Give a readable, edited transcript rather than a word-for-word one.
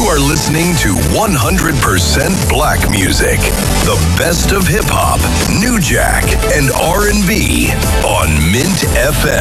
are listening to 100% Black music, the best of hip hop, New Jack, and R&B on Mint FM.